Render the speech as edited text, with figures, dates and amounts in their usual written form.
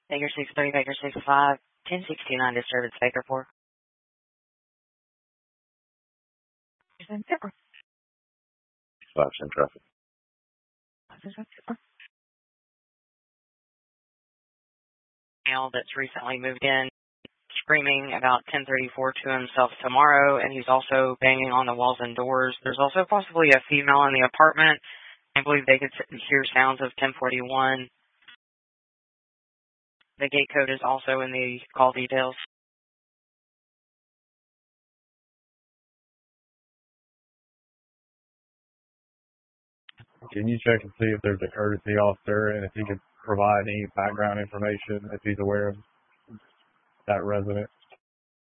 Baker 63, Baker 65, 1069 disturbance, Baker 4. Stops in traffic. Male that's recently moved in, screaming about 1034 to himself tomorrow, and he's also banging on the walls and doors. There's also possibly a female in the apartment. I believe they could hear sounds of 1041. The gate code is also in the call details. Can you check and see if there's a courtesy officer and if he could provide any background information if he's aware of that resident?